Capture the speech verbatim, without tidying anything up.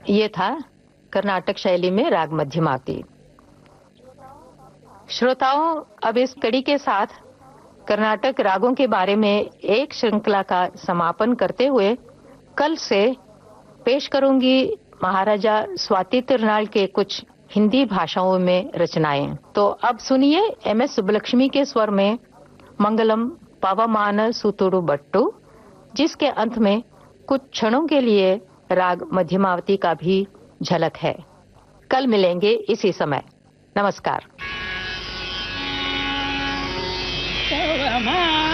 ये था कर्नाटक शैली में राग मध्यमावती। श्रोताओं, अब इस कड़ी के साथ कर्नाटक रागों के बारे में एक श्रृंखला का समापन करते हुए कल से पेश करूंगी महाराजा स्वाति तिरुनाल के कुछ हिंदी भाषाओं में रचनाएं। तो अब सुनिए एम एस सुब्बलक्ष्मी के स्वर में मंगलम पवमान सुतुरु बट्टू, जिसके अंत में कुछ क्षणों के लिए राग मध्यमावती का भी झलक है। कल मिलेंगे इसी समय। नमस्कार।